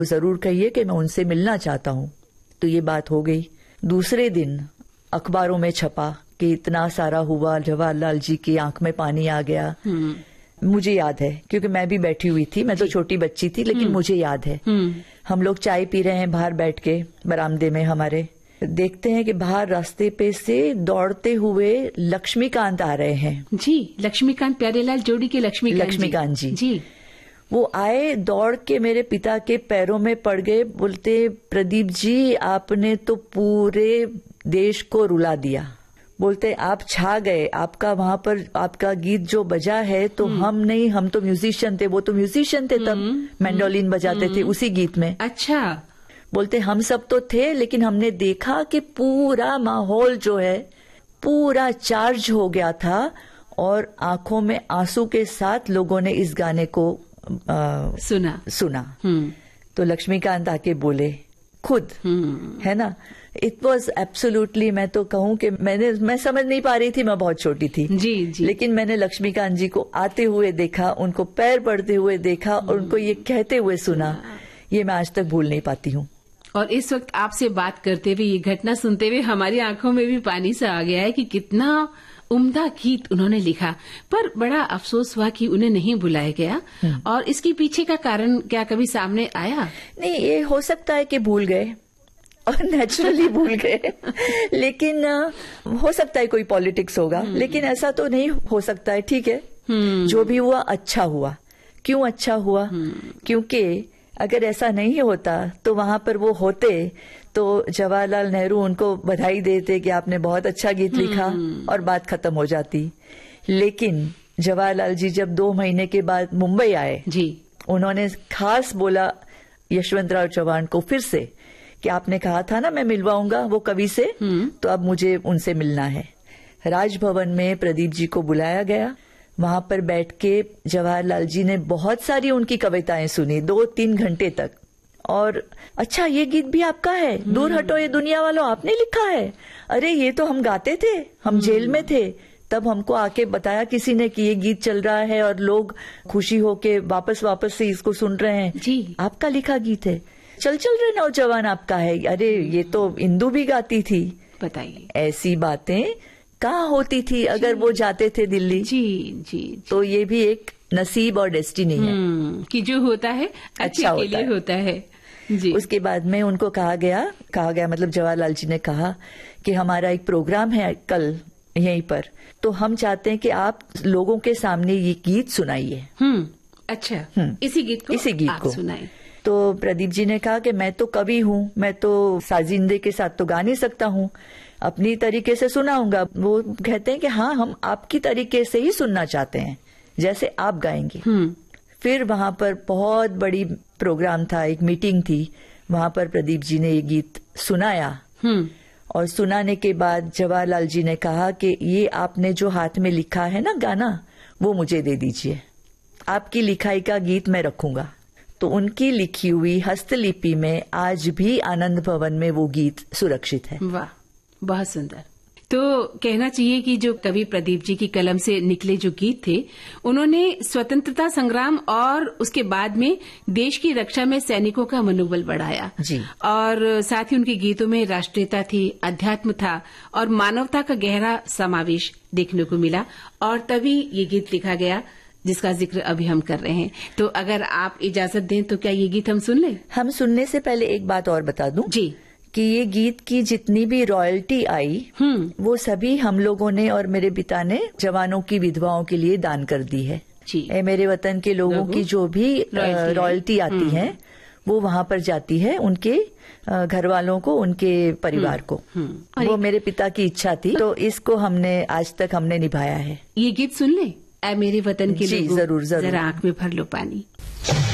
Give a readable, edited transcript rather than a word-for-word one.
जरूर कहिए कि मैं उनसे मिलना चाहता हूँ। तो ये बात हो गई। दूसरे दिन अखबारों में छपा कि इतना सारा हुआ, जवाहरलाल जी की आंख में पानी आ गया। मुझे याद है क्योंकि मैं भी बैठी हुई थी, मैं तो छोटी बच्ची थी, लेकिन मुझे याद है। हम लोग चाय पी रहे हैं बाहर बैठ के बरामदे में हमारे, देखते हैं कि बाहर रास्ते पे से दौड़ते हुए लक्ष्मीकांत आ रहे हैं। जी, लक्ष्मीकांत, प्यारेलाल जोड़ी के लक्ष्मीकांत जी। वो आए, दौड़ के मेरे पिता के पैरों में पड़ गए, बोलते प्रदीप जी आपने तो पूरे देश को रुला दिया। बोलते आप छा गए, आपका वहां पर आपका गीत जो बजा है तो हम नहीं, हम तो म्यूजिशियन थे, वो तो म्यूजिशियन थे तब, मैंडोलिन बजाते थे उसी गीत में। अच्छा। बोलते हम सब तो थे, लेकिन हमने देखा कि पूरा माहौल जो है पूरा चार्ज हो गया था और आंखों में आंसू के साथ लोगों ने इस गाने को सुना। तो लक्ष्मीकांत आके बोले खुद, है ना। इट वॉज एब्सोल्युटली, मैं तो कहूं कि मैं समझ नहीं पा रही थी, मैं बहुत छोटी थी। जी। लेकिन मैंने लक्ष्मीकांत जी को आते हुए देखा, उनको पैर पड़ते हुए देखा और उनको ये कहते हुए सुना। ये मैं आज तक भूल नहीं पाती हूँ। और इस वक्त आपसे बात करते हुए, ये घटना सुनते हुए हमारी आंखों में भी पानी सा आ गया है कि कितना उम्दा गीत उन्होंने लिखा। पर बड़ा अफसोस हुआ कि उन्हें नहीं बुलाया गया। और इसके पीछे का कारण क्या कभी सामने आया? नहीं, ये हो सकता है कि भूल गए और नेचुरली भूल गए, लेकिन हो सकता है कोई पॉलिटिक्स होगा, लेकिन ऐसा तो नहीं हो सकता है। ठीक है, जो भी हुआ अच्छा हुआ। क्यों अच्छा हुआ? क्योंकि अगर ऐसा नहीं होता तो वहां पर वो होते तो जवाहरलाल नेहरू उनको बधाई देते कि आपने बहुत अच्छा गीत लिखा और बात खत्म हो जाती। लेकिन जवाहरलाल जी जब 2 महीने के बाद मुंबई आए जी, उन्होंने खास बोला यशवंतराव चव्हाण को फिर से कि आपने कहा था ना मैं मिलवाऊंगा वो कवि से, तो अब मुझे उनसे मिलना है। राजभवन में प्रदीप जी को बुलाया गया। वहां पर बैठ के जवाहरलाल जी ने बहुत सारी उनकी कविताएं सुनी 2-3 घंटे तक। और अच्छा, ये गीत भी आपका है, दूर हटो ये दुनिया वालों आपने लिखा है। अरे ये तो हम गाते थे, हम जेल में थे तब हमको आके बताया किसी ने कि ये गीत चल रहा है और लोग खुशी होके वापस से इसको सुन रहे हैं जी, आपका लिखा गीत है। चल रहे नौजवान आपका है। अरे ये तो इंदु भी गाती थी। बताइए, ऐसी बातें कहाँ होती थी अगर वो जाते थे दिल्ली। जी। तो ये भी एक नसीब और डेस्टिनी है कि जो होता है अच्छा के लिए होता है जी। उसके बाद में उनको कहा गया मतलब जवाहरलाल जी ने कहा कि हमारा एक प्रोग्राम है कल यहीं पर, तो हम चाहते हैं कि आप लोगों के सामने ये गीत सुनाइए। अच्छा, इसी गीत को सुनाइए। तो प्रदीप जी ने कहा कि मैं तो कवि हूँ, मैं तो साजिंदे के साथ तो गा नहीं सकता हूँ, अपनी तरीके से सुनाऊंगा। वो कहते हैं कि हाँ, हम आपकी तरीके से ही सुनना चाहते हैं, जैसे आप गाएंगे। फिर वहां पर बहुत बड़ी प्रोग्राम था, एक मीटिंग थी, वहां पर प्रदीप जी ने ये गीत सुनाया। और सुनाने के बाद जवाहरलाल जी ने कहा कि ये आपने जो हाथ में लिखा है ना गाना, वो मुझे दे दीजिए, आपकी लिखाई का गीत मैं रखूंगा। तो उनकी लिखी हुई हस्तलिपि में आज भी आनंद भवन में वो गीत सुरक्षित है। वाह, बहुत सुंदर। तो कहना चाहिए कि जो कवि प्रदीप जी की कलम से निकले जो गीत थे, उन्होंने स्वतंत्रता संग्राम और उसके बाद में देश की रक्षा में सैनिकों का मनोबल बढ़ाया जी। और साथ ही उनके गीतों में राष्ट्रीयता थी, अध्यात्म था और मानवता का गहरा समावेश देखने को मिला। और तभी ये गीत लिखा गया जिसका जिक्र अभी हम कर रहे हैं। तो अगर आप इजाजत दें तो क्या ये गीत हम सुन लें? हम सुनने से पहले एक बात और बता दूं जी, कि ये गीत की जितनी भी रॉयल्टी आई वो सभी हम लोगों ने और मेरे पिता ने जवानों की विधवाओं के लिए दान कर दी है जी। मेरे वतन के लोगों की जो भी रॉयल्टी आती है वो वहां पर जाती है उनके घर वालों को, उनके परिवार को। वो मेरे पिता की इच्छा थी, तो इसको हमने आज तक हमने निभाया है। ये गीत सुन ले, ऐ मेरे वतन के लोगों, जरूर जरा आंख में भर लो पानी।